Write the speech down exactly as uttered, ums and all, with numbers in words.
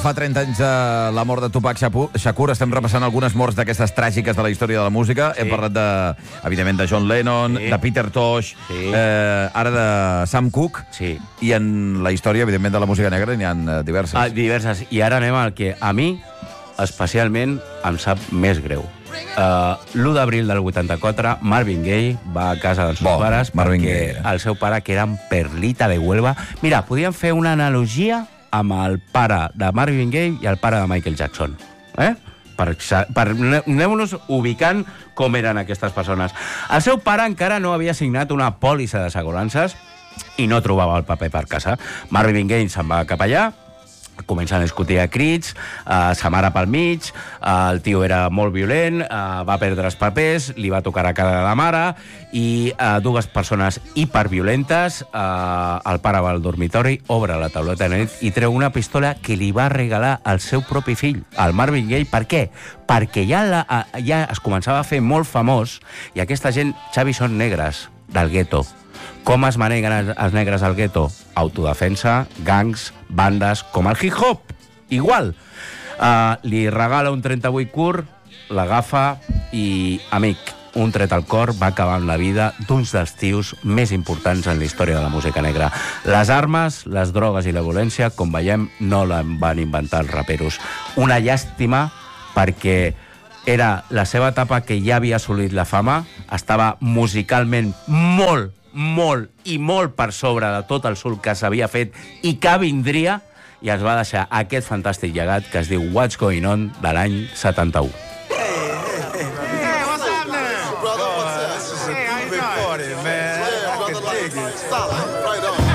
Fa trenta anys de la mort de Tupac Shakur. Estem repassant algunes morts d'aquestes tràgiques de la història de la música. Sí. Hem parlat, de, evidentment, de John Lennon, sí. de Peter Tosh, sí. eh, ara de Sam Cooke. Sí. I en la història, evidentment, de la música negra n'hi ha diverses. Ah, diverses. I ara anem al que a mi, especialment, em sap més greu. Uh, l'u d'abril del vuitanta-quatre, Marvin Gaye va a casa dels seus Bo, pares Marvin perquè Gaye. el seu pare, que era en Perlita de Huelva... Mira, podíem fer una analogia amb el pare de Marvin Gaye i el pare de Michael Jackson. Eh? Per, per anem-nos ubicant com eren aquestes persones. El seu pare encara no havia signat una pòlissa d'assegurances i no trobava el paper per casa. Marvin Gaye se'n va cap allà, comencen a discutir a crits, eh, sa mare pel mig, eh, el tio era molt violent, eh, va perdre els papers, li va tocar a cara de la mare, i eh, dues persones hiperviolentes, eh, el pare va al dormitori, obre la tauleta de nit i treu una pistola que li va regalar al seu propi fill, al Marvin Gaye. Per què? Perquè ja, la, ja es començava a fer molt famós, i aquesta gent, Xavi, són negres del gueto. Com es maneguen els negres al gueto? Autodefensa, gangs, bandes, com el hip-hop. Igual. Uh, li regala un trenta-vuit curt, l'agafa i, amic, un tret al cor va acabar amb la vida d'uns dels tios més importants en la història de la música negra. Les armes, les drogues i la violència, com veiem, no la van inventar els raperos. Una llàstima perquè era la seva etapa que ja havia assolit la fama, estava musicalment molt, molt i molt per sobre de tot el surt que s'havia fet i que vindria, i es va deixar aquest fantàstic llegat que es diu What's Going On, de l'any setanta-u.